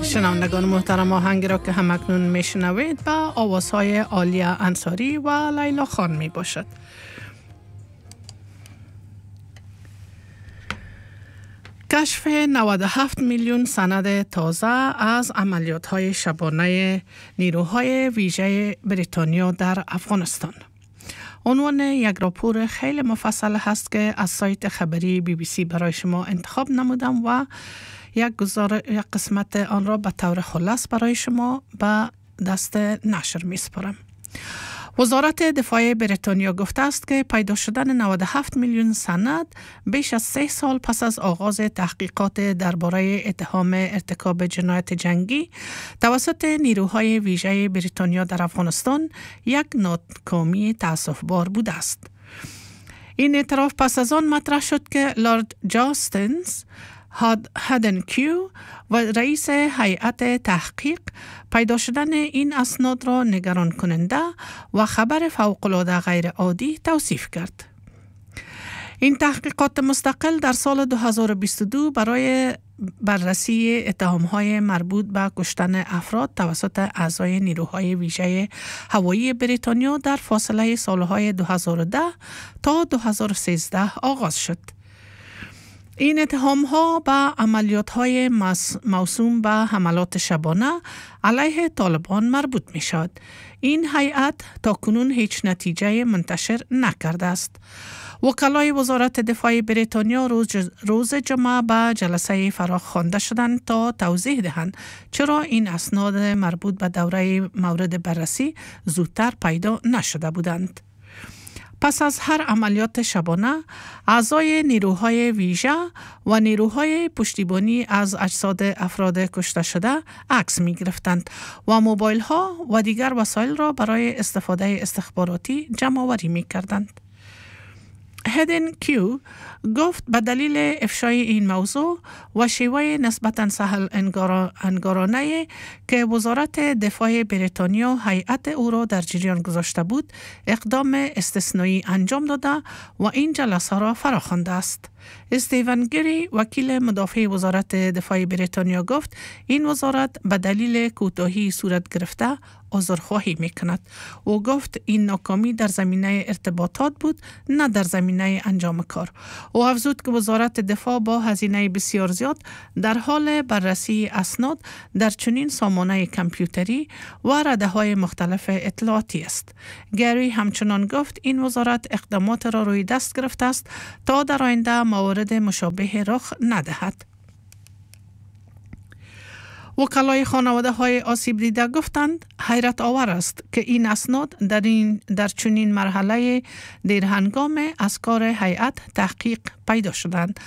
شنوندگان محترم، آهنگی را که همکنون میشنوید با آوازهای عالیه انصاری و لیلا خان می باشد. کشف 97 میلیون سند تازه از عملیات‌های شبانه نیروهای ویژه بریتانیا در افغانستان. عنوان یک راپور خیلی مفصل هست که از سایت خبری BBC برای شما انتخاب نمودم و یک قسمت آن را به طور خلاص برای شما به دست نشر می سپارم. وزارت دفاع بریتانیا گفته است که پیدا شدن 97 میلیون سند بیش از 3 سال پس از آغاز تحقیقات درباره اتهام ارتکاب جنایت جنگی توسط نیروهای ویژه بریتانیا در افغانستان یک ناکامی تأسف‌بار بوده است. این اعتراف پس از آن مطرح شد که لارد جاستنز هدن کیو و رئیس هیئت تحقیق پیدا شدن این اسناد را نگران کننده و خبر فوق‌العاده غیر عادی توصیف کرد. این تحقیقات مستقل در سال 2022 برای بررسی اتهام‌های مربوط به کشتن افراد توسط اعضای نیروهای ویژه هوایی بریتانیا در فاصله سالهای 2010 تا 2013 آغاز شد. این اتهام‌ها به عملیات‌های موسوم به حملات شبانه علیه طالبان مربوط می‌شد. این هیئت تاکنون هیچ نتیجه منتشر نکرده است. وکلای وزارت دفاع بریتانیا روز جمعه به جلسه فراخ خوانده شدند تا توضیح دهند چرا این اسناد مربوط به دوره مورد بررسی زودتر پیدا نشده بودند. پس از هر عملیات شبانه، اعضای نیروهای ویژه و نیروهای پشتیبانی از اجساد افراد کشته شده عکس می گرفتند و موبایل ها و دیگر وسایل را برای استفاده استخباراتی جمع آوری می کردند. هدن کیو گفت به دلیل افشای این موضوع و شیوه نسبتاً سهل انگارانه که وزارت دفاع بریتانیا هیئت او را در جریان گذاشته بود، اقدام استثنایی انجام داده و این جلسه را فراخوانده است. استیون گری وکیل مدافع وزارت دفاع بریتانیا گفت این وزارت به دلیل کوتاهی صورت گرفته عذرخواهی میکند. او گفت این ناکامی در زمینه ارتباطات بود، نه در زمینه انجام کار. او افزود که وزارت دفاع با هزینه بسیار زیاد در حال بررسی اسناد در چنین سامانه کامپیوتری و رده‌های مختلف اطلاعاتی است. گری همچنان گفت این وزارت اقدامات را روی دست گرفته است تا در آینده موارد مشابه رخ ندهد. وکلای خانواده های آسیب دیده گفتند حیرت آور است که این اسناد در چنین مرحله دیرهنگام از کار هیئت تحقیق پیدا شدند.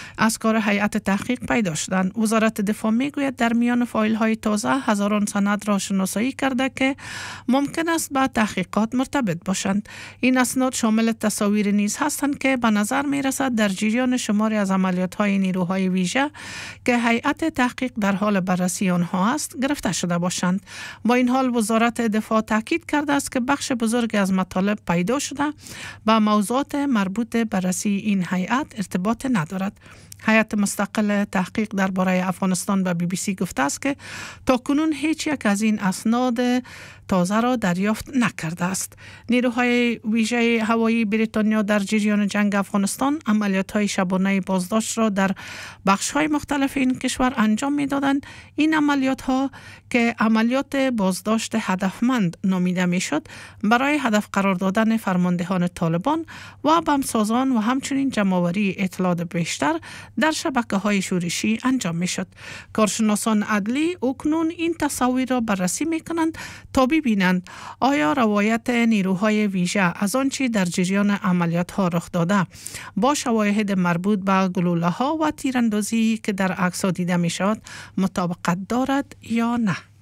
وزارت دفاع میگوید در میان فایل های تازه هزاران سند را شناسایی کرده که ممکن است با تحقیقات مرتبط باشند. این اسناد شامل تصاویر نیز هستند که به نظر می رسد در جریان شماری از عملیات های نیروهای ویژه که هیئت تحقیق در حال بررسی آنها است گرفته شده باشند. با این حال وزارت دفاع تاکید کرده است که بخش بزرگی از مطالب پیدا شده با موضوعات مربوط به بررسی این هیئت ارتباط ندارد. هیئت مستقل تحقیق درباره افغانستان به BBC گفته است که تاکنون هیچ یک از این اسناد تازه را دریافت نکرده است. نیروهای ویژه هوایی بریتانیا در جریان جنگ افغانستان عملیات‌های شبانه بازداشت را در بخش‌های مختلف این کشور انجام می‌دادند. این عملیات‌ها که عملیات بازداشت هدفمند نامیده می‌شد، برای هدف قرار دادن فرماندهان طالبان و بمبسازان و همچنین جمع‌آوری اطلاعات بیشتر در شبکه‌های شورشی انجام می‌شد. کارشناسان عدلی اکنون این تصاویر را بررسی می‌کنند تا ببینند آیا روایت نیروهای ویژه از آنچه در جریان عملیات‌ها رخ داده با شواهد مربوط به گلوله‌ها و تیراندازی که در عکس‌ها دیده می‌شود مطابقت دارد یا نه.